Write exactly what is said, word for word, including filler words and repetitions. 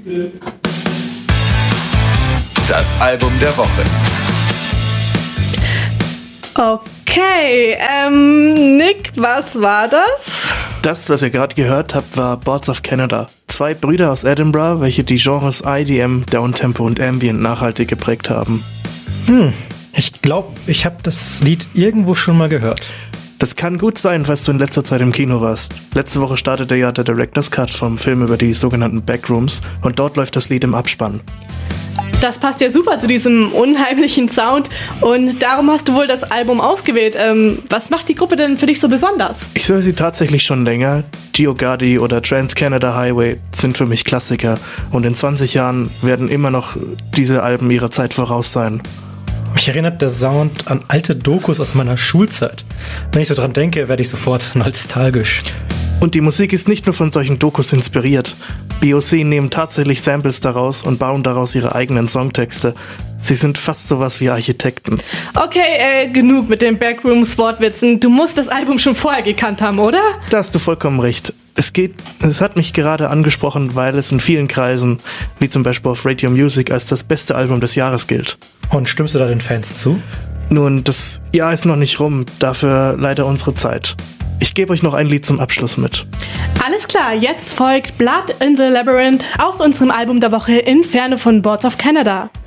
Das Album der Woche. Okay, ähm, Nick, was war das? Das, was ihr gerade gehört habt, war Boards of Canada. Zwei Brüder aus Edinburgh, welche die Genres I D M, Downtempo und Ambient nachhaltig geprägt haben. Hm, ich glaube, ich habe das Lied irgendwo schon mal gehört. Das kann gut sein, falls du in letzter Zeit im Kino warst. Letzte Woche startete ja der Director's Cut vom Film über die sogenannten Backrooms und dort läuft das Lied im Abspann. Das passt ja super zu diesem unheimlichen Sound und darum hast du wohl das Album ausgewählt. Ähm, was macht die Gruppe denn für dich so besonders? Ich höre sie tatsächlich schon länger. Geogardy oder Trans-Canada Highway sind für mich Klassiker und in zwanzig Jahren werden immer noch diese Alben ihrer Zeit voraus sein. Mich erinnert der Sound an alte Dokus aus meiner Schulzeit. Wenn ich so dran denke, werde ich sofort nostalgisch. Und die Musik ist nicht nur von solchen Dokus inspiriert. B O C nehmen tatsächlich Samples daraus und bauen daraus ihre eigenen Songtexte. Sie sind fast sowas wie Architekten. Okay, äh, genug mit den Backrooms-Wortwitzen. Du musst das Album schon vorher gekannt haben, oder? Da hast du vollkommen recht. Es geht, es hat mich gerade angesprochen, weil es in vielen Kreisen, wie zum Beispiel auf Radio Music, als das beste Album des Jahres gilt. Und stimmst du da den Fans zu? Nun, das Jahr ist noch nicht rum, dafür leider unsere Zeit. Ich gebe euch noch ein Lied zum Abschluss mit. Alles klar, jetzt folgt Blood in the Labyrinth aus unserem Album der Woche Inferno von Boards of Canada.